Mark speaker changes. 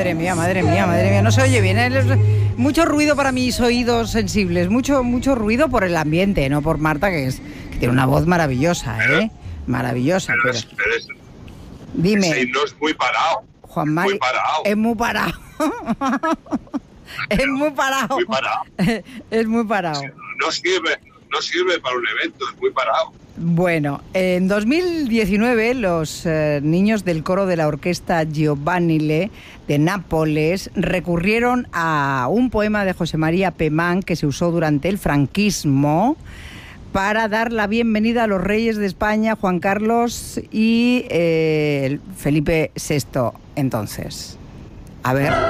Speaker 1: madre mía, madre mía, madre mía. No se oye bien, ¿eh? Mucho ruido para mis oídos sensibles. Mucho ruido por el ambiente, no por Marta, que tiene una voz maravillosa, ¿eh? Maravillosa.
Speaker 2: Pero
Speaker 1: Dime.
Speaker 2: Ese himno es muy parado.
Speaker 1: Juan Mari,
Speaker 2: muy parado.
Speaker 1: Es muy parado. Es muy parado.
Speaker 2: Muy parado.
Speaker 1: Es muy parado.
Speaker 2: No sirve para un evento, es muy parado.
Speaker 1: Bueno, en 2019 los niños del coro de la orquesta Giovanile de Nápoles recurrieron a un poema de José María Pemán que se usó durante el franquismo para dar la bienvenida a los reyes de España, Juan Carlos y Felipe VI entonces. A ver...